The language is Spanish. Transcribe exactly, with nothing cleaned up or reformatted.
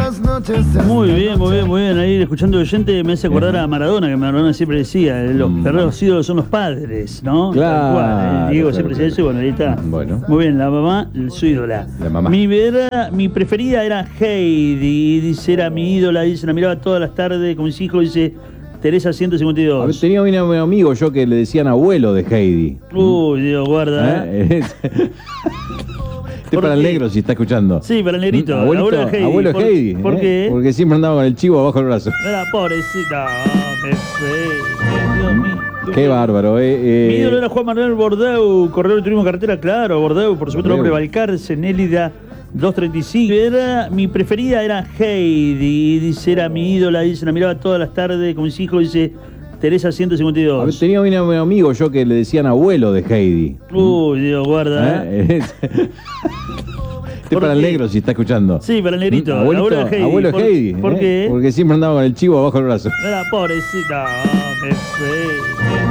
Muy bien, muy bien, muy bien. Ahí escuchando oyente me hace acordar a Maradona, que Maradona siempre decía, los Mm. verdaderos ídolos son los padres, ¿no? Claro, Tal cual, ¿eh? Diego claro, siempre claro. decía eso y bueno, ahí está. Bueno. Muy bien, la mamá, su ídola. La mamá. Mi, vera- mi preferida era Heidi, dice, era mi ídola, dice, la miraba todas las tardes con mis hijos, dice Teresa ciento cincuenta y A ver, dos. tenía un un amigo yo que le decían abuelo de Heidi. Uy, Dios, guarda. ¿eh? ¿Eh? Este ¿Por para el qué? negro si está escuchando. Sí, para el negrito. Mm, abuelito, abuelo de Heidi. abuelo de ¿Por, Heidi. ¿por ¿eh? qué? Porque siempre andaba con el chivo abajo del brazo. Era pobrecita. Oh, qué feo. Dios mío. Qué bárbaro, eh. Mi eh. ídolo era Juan Manuel Bordeu, corredor de turismo carretera, claro, Bordeu, por supuesto, el hombre Bordeu. Balcarce, Nélida doscientos treinta y cinco. Era, mi preferida era Heidi, dice, era mi ídola, dice, la miraba todas las tardes con mis hijos, dice Teresa ciento cincuenta y A ver, dos. tenía un un amigo yo que le decían abuelo de Heidi. Uy, Dios, guarda. ¿eh? ¿Eh? Este ¿Por para el qué? negro si está escuchando. Sí, para el negrito. Mm, abuelito, abuelo de Heidi. abuelo de ¿Por, Heidi. ¿por ¿eh? qué? Porque siempre andaba con el chivo abajo del brazo. Era pobrecita. Oh, qué feo.